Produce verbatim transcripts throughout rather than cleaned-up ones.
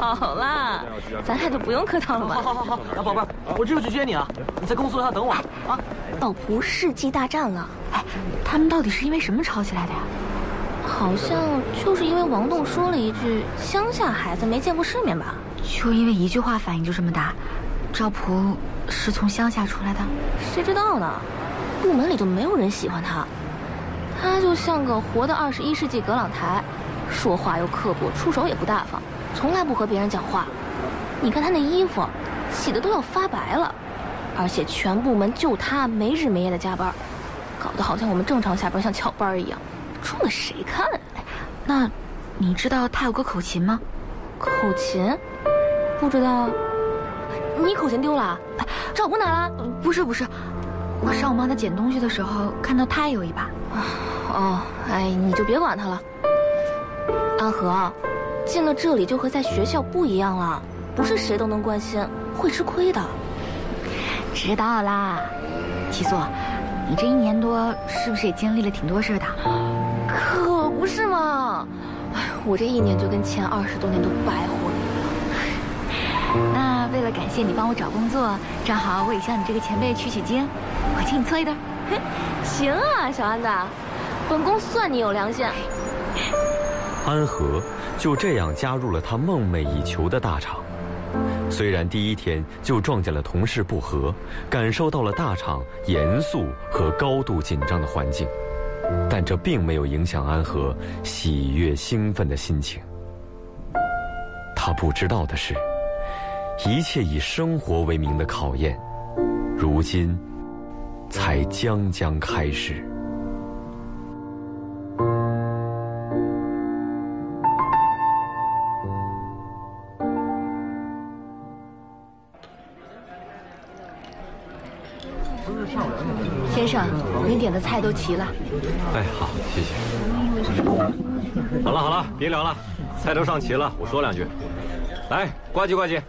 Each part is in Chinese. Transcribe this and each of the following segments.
好啦，咱俩就不用客套了嘛。 好好好好，小宝贝儿，我这就去接你啊！你在公司楼下等我啊！ 道仆世纪大战了， 哎，他们到底是因为什么吵起来的呀？ 好像就是因为王栋说了一句“乡下孩子没见过世面”吧？ 就因为一句话反应就这么大。赵普是从乡下出来的， 谁知道呢？部门里就没有人喜欢他，他就像个活的二十一世纪葛朗台，说话又刻薄，出手也不大方，从来不和别人讲话。你看他那衣服，洗的都要发白了，而且全部门就他没日没夜的加班，搞得好像我们正常下班像翘班一样，冲着谁看？ 那，你知道他有个口琴吗？ 口琴？不知道。你口琴丢了？赵普哪了？ 不是不是，我上午帮他捡东西的时候看到他也有一把。 哦，哎，你就别管他了。安和，进了这里就和在学校不一样了，不是谁都能关心，会吃亏的。 知道啦。七素，你这一年多是不是也经历了挺多事的？ 可不是嘛！哎，我这一年就跟前二十多年都白活了。 那为了感谢你帮我找工作，正好我也向你这个前辈取取经，我请你搓一顿。 行啊，小安子，本宫算你有良心。 安和就这样加入了他梦寐以求的大厂。虽然第一天就撞见了同事不和，感受到了大厂严肃和高度紧张的环境，但这并没有影响安和喜悦兴奋的心情。他不知道的是，一切以生活为名的考验，如今才将将开始。 先生，您点的菜都齐了。 哎，好，谢谢。好了好了，别聊了，菜都上齐了，我说两句。来，呱唧呱唧。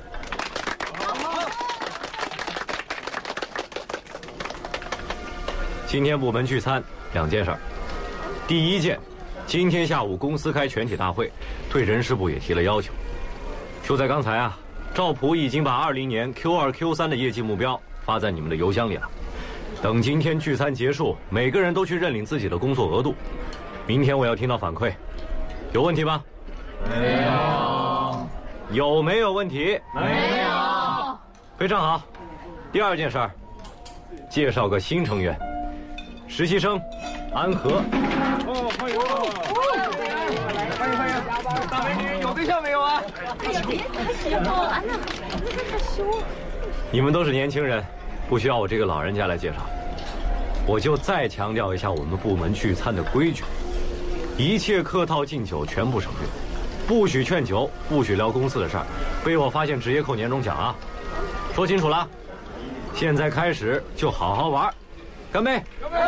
今天部门聚餐，两件事儿。第一件，今天下午公司开全体大会，对人事部也提了要求。就在刚才啊，赵普已经把二零年 Q 二 Q 三的业绩目标发在你们的邮箱里了。等今天聚餐结束，每个人都去认领自己的工作额度。明天我要听到反馈，有问题吗？ 没有。 有没有问题？ 没有。 非常好。第二件事儿，介绍个新成员，实习生安和。 哦，欢迎！欢迎欢迎！大美女有对象没有啊？ 哦，安娜，害羞。 你们都是年轻人，不需要我这个老人家来介绍。我就再强调一下我们部门聚餐的规矩：一切客套敬酒全部省略，不许劝酒，不许聊公司的事儿，被我发现直接扣年终奖啊！说清楚了。现在开始就好好玩，干杯！干杯！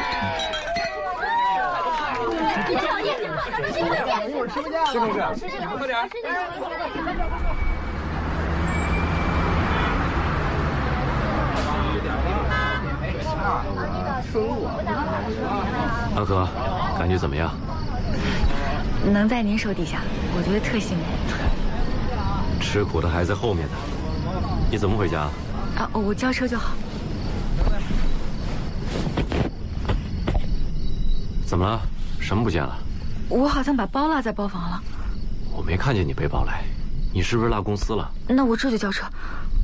吃不见了，是不是？快点！ 安和，感觉怎么样？ 能在您手底下，我觉得特幸福。 吃苦的还在后面呢。你怎么回家？ 啊，我交车就好。 怎么了？什么不见了？ 我好像把包落在包房了。 我没看见你背包来，你是不是落公司了？ 那我这就交车。